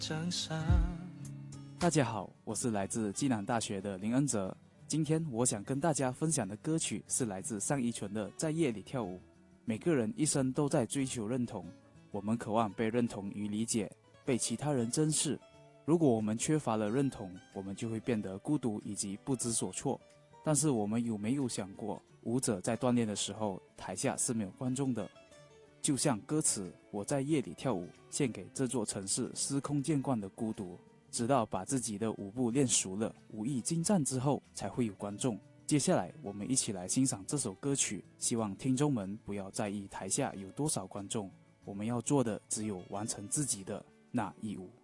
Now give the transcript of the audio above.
江山。 大家好，我是来自暨南大学的林恩泽。今天我想跟大家分享的歌曲是来自单依纯的《在夜里跳舞》。每个人一生都在追求认同，我们渴望被认同与理解，被其他人珍视。如果我们缺乏了认同，我们就会变得孤独以及不知所措。但是我们有没有想过，舞者在锻炼的时候，台下是没有观众的。就像歌词我在夜里跳舞，献给这座城市司空见惯的孤独，直到把自己的舞步练熟了，武艺精湛之后，才会有观众。接下来我们一起来欣赏这首歌曲，希望听众们不要在意台下有多少观众，我们要做的只有完成自己的那一舞。